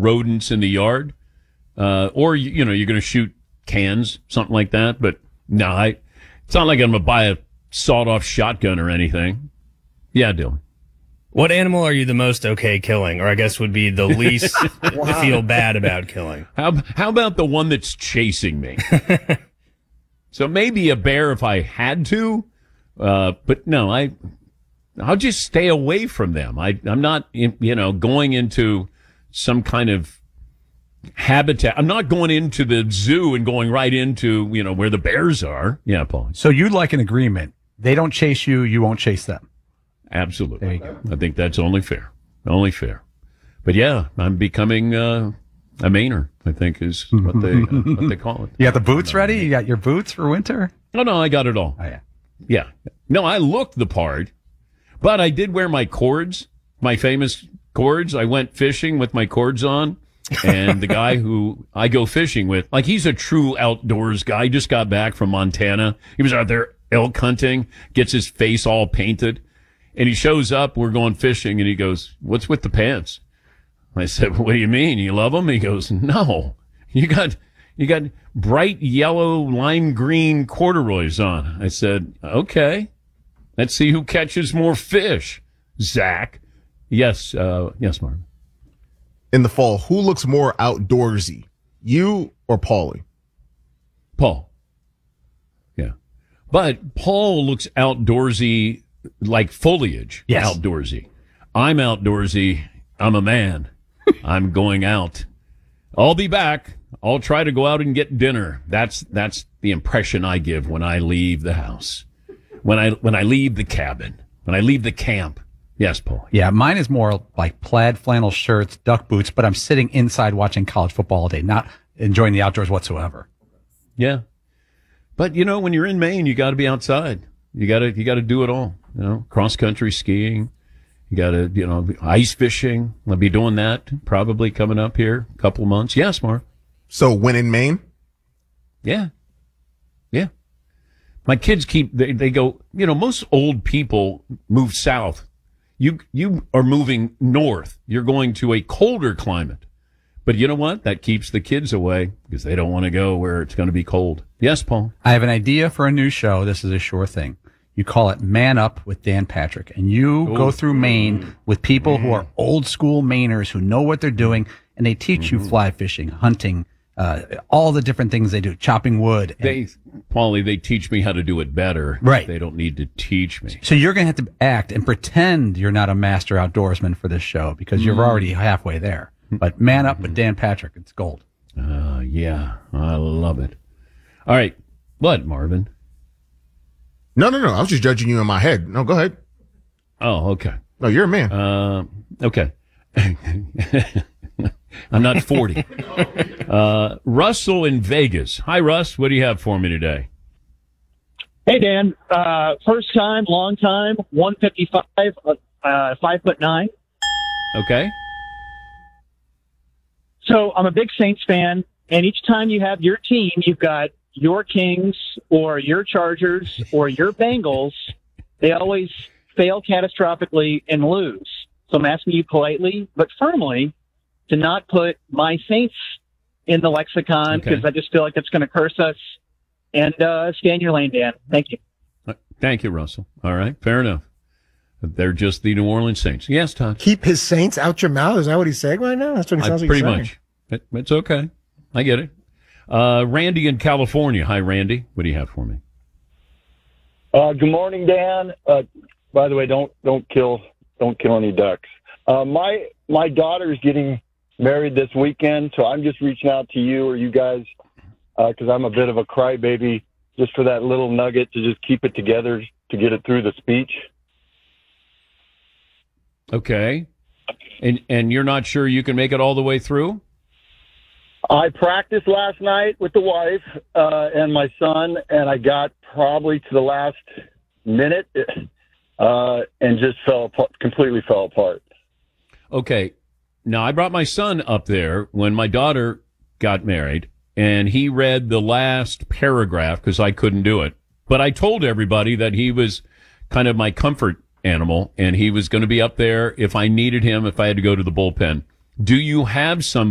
rodents in the yard, or you're going to shoot cans, something like that. But no, it's not like I'm going to buy a sawed-off shotgun or anything. Yeah, Dylan. What animal are you the most okay killing, or I guess would be the least feel bad about killing? How about the one that's chasing me? So maybe a bear if I had to, but no, I'll just stay away from them. I'm not, going into some kind of habitat. I'm not going into the zoo and going right into, where the bears are. Yeah, Paul. So you'd like an agreement. They don't chase you, you won't chase them. Absolutely. There you go. I think that's only fair. Only fair. But yeah, I'm becoming a Mainer, I think is what they call it. You got the boots ready? You got your boots for winter? No, I got it all. Oh, yeah. Yeah. No, I looked the part, but I did wear my cords, my famous cords. I went fishing with my cords on, and the guy who I go fishing with, like, he's a true outdoors guy. He just got back from Montana. He was out there elk hunting, gets his face all painted. And he shows up, we're going fishing, and he goes, "What's with the pants?" I said, "What do you mean? You love them?" He goes, "No, you got bright yellow, lime green corduroys on." I said, "Okay, let's see who catches more fish." Zach. Yes, Marvin. In the fall, who looks more outdoorsy, you or Paulie? Paul. Yeah. But Paul looks outdoorsy like foliage. Yes. Outdoorsy. I'm outdoorsy. I'm a man. I'm going out. I'll be back. I'll try to go out and get dinner. That's the impression I give when I leave the house. When I leave the cabin. When I leave the camp. Yes, Paul. Yeah, mine is more like plaid flannel shirts, duck boots, but I'm sitting inside watching college football all day, not enjoying the outdoors whatsoever. Yeah. But when you're in Maine, you got to be outside. You got to do it all. Cross country skiing. You got to, ice fishing. I'll be doing that probably coming up here a couple of months. Yes, Mark. So when in Maine? Yeah. Yeah. My kids they go, most old people move south. You are moving north. You're going to a colder climate. But you know what? That keeps the kids away because they don't want to go where it's going to be cold. Yes, Paul. I have an idea for a new show. This is a sure thing. You call it Man Up with Dan Patrick, and you go through Maine with people who are old school Mainers who know what they're doing, and they teach you fly fishing, hunting, all the different things they do, chopping wood. Paulie, they teach me how to do it better. Right. They don't need to teach me. So you're going to have to act and pretend you're not a master outdoorsman for this show because you're already halfway there. But Man Up with Dan Patrick, it's gold. Yeah, I love it. All right. What, Marvin? No. I was just judging you in my head. No, go ahead. Oh, okay. No, you're a man. Okay. I'm not 40. Russell in Vegas. Hi, Russ. What do you have for me today? Hey, Dan. First time, long time, 155, 5'9". Okay. So I'm a big Saints fan, and each time you have your team, you've got your Kings or your Chargers or your Bengals. They always fail catastrophically and lose. So I'm asking you politely but firmly to not put my Saints in the lexicon because I just feel like that's going to curse us. And stay in your lane, Dan. Thank you. Thank you, Russell. All right. Fair enough. They're just the New Orleans Saints. Yes, Todd. Keep his Saints out your mouth. Is that what he's saying right now? That's what he sounds like. Pretty much. It's okay. I get it. Randy in California. Hi, Randy. What do you have for me? Good morning, Dan. By the way, don't kill any ducks. My daughter's getting married this weekend, so I'm just reaching out to you or you guys because I'm a bit of a crybaby, just for that little nugget to just keep it together to get it through the speech. Okay. And you're not sure you can make it all the way through? I practiced last night with the wife and my son, and I got probably to the last minute and just completely fell apart. Okay. Now, I brought my son up there when my daughter got married, and he read the last paragraph because I couldn't do it. But I told everybody that he was kind of my comfort animal, and he was going to be up there if I needed him, if I had to go to the bullpen. Do you have some